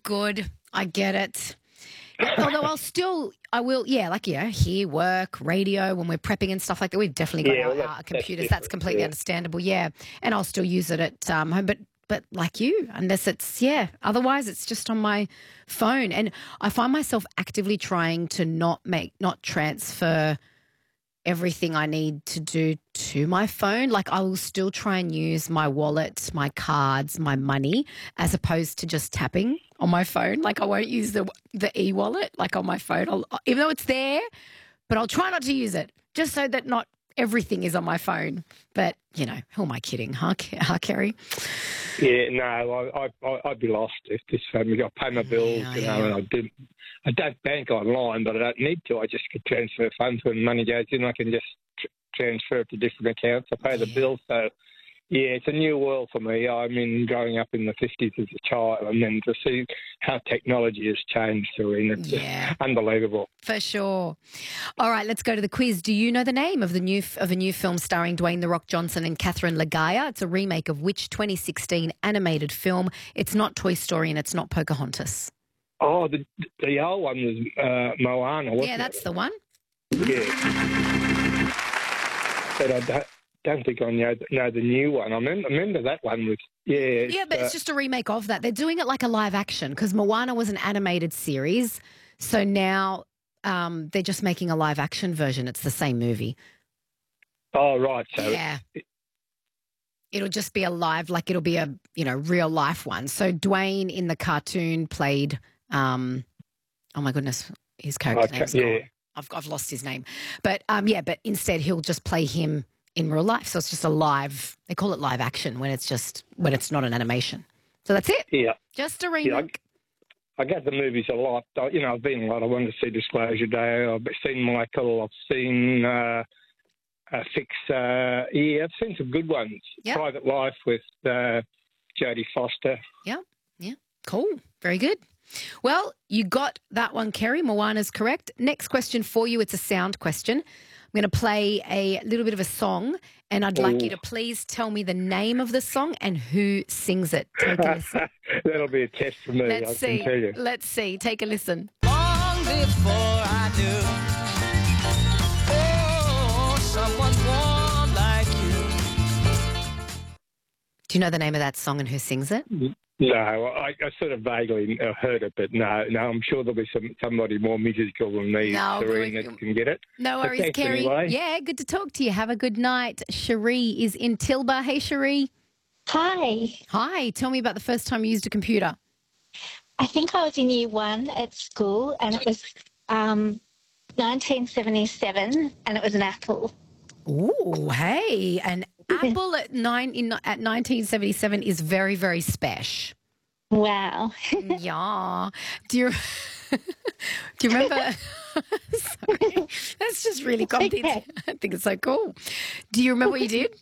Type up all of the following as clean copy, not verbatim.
good. I get it. Although hear work, radio, when we're prepping and stuff like that. We've definitely got our computers. That's completely understandable, yeah. And I'll still use it at home, but like you, unless it's, otherwise it's just on my phone. And I find myself actively trying to not transfer everything I need to do to my phone. Like, I will still try and use my wallet, my cards, my money, as opposed to just tapping on my phone. Like, I won't use the e-wallet like on my phone, even though it's there, but I'll try not to use it just so that not everything is on my phone. But, who am I kidding, huh Kerry? Yeah, no, I'd be lost if this family. I pay my bills, and I don't bank online, but I don't need to. I just could transfer funds when money goes in. I can just transfer it to different accounts. I pay the bills, so it's a new world for me. I mean, growing up in the 50s as a child, and then to see how technology has changed, Serena, it's just unbelievable. For sure. All right, let's go to the quiz. Do you know the name of a new film starring Dwayne "The Rock" Johnson and Catherine Legaya? It's a remake of which 2016 animated film? It's not Toy Story and it's not Pocahontas. Oh, the old one was Moana, wasn't it? Yeah, that's the one. Yeah. But I don't think I know the new one. I remember that one was, Yeah, but it's just a remake of that. They're doing it like a live action because Moana was an animated series. So now they're just making a live action version. It's the same movie. Oh, right. So yeah. It'll just be it'll be a, real life one. So Dwayne in the cartoon played, oh my goodness, his character's name's gone. I've lost his name. But but instead he'll just play him in real life. So it's just they call it live action when it's not an animation. So that's it. Yeah. Just a remake. I get the movies a lot. I've been a lot. I wanted to see Disclosure Day. I've seen Michael. I've seen Fix. I've seen some good ones. Yep. Private Life with Jodie Foster. Yeah. Cool. Very good. Well, you got that one, Kerry. Moana's correct. Next question for you. It's a sound question. I'm going to play a little bit of a song, and I'd like you to please tell me the name of the song and who sings it. Take a listen. That'll be a test for me, I can tell you. Let's see. Take a listen. Long before I knew, someone warm like you. Do you know the name of that song and who sings it? No, I sort of vaguely heard it, but no, I'm sure there'll be somebody more musical than me, Serena, that can get it. No worries, Kerry. Anyway. Yeah, good to talk to you. Have a good night. Cherie is in Tilba. Hey, Cherie. Hi. Hi. Tell me about the first time you used a computer. I think I was in year 1 at school, and it was 1977, and it was an Apple. Ooh, hey, an Apple at 1977 is very, very special. Wow. Yeah. Do you remember? Sorry, that's just really complicated. Okay. I think it's so cool. Do you remember what you did?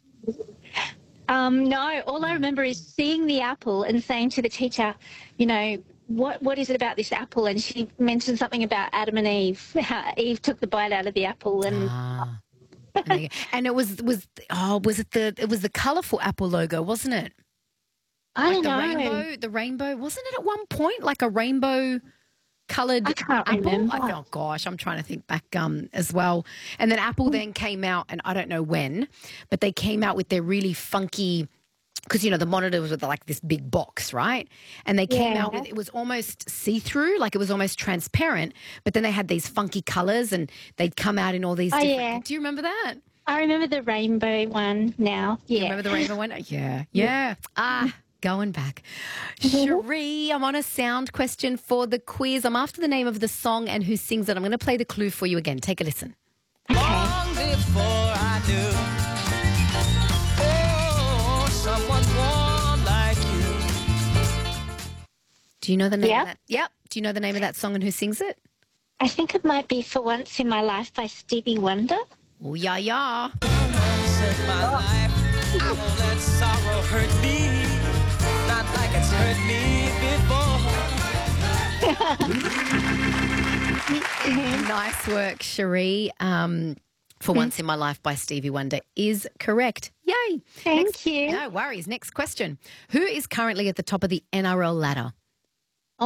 No, all I remember is seeing the apple and saying to the teacher, what is it about this apple? And she mentioned something about Adam and Eve, how Eve took the bite out of the apple and... And it was the colourful Apple logo, wasn't it? I don't know. The rainbow, wasn't it at one point like a rainbow coloured I can't Apple? remember. Oh gosh, I'm trying to think back as well. And then Apple then came out, and I don't know when, but they came out with their really funky, because the monitor was with like this big box, right? And they came out with, it was almost see-through, like it was almost transparent, but then they had these funky colours and they'd come out in all these different... Yeah. Do you remember that? I remember the rainbow one now, yeah. You remember the rainbow one? Yeah. Going back. Cherie, I'm on a sound question for the quiz. I'm after the name of the song and who sings it. I'm going to play the clue for you again. Take a listen. Long before I knew, someone warm like you. Do you know the name of that? Yep. Do you know the name of that song and who sings it? I think it might be For Once in My Life by Stevie Wonder. Oh, yeah. Set my life, I won't let sorrow hurt me, not like it's hurt me before. Nice work, Cherie. For Once in My Life by Stevie Wonder is correct. Yay. Thank you. No worries. Next question. Who is currently at the top of the NRL ladder?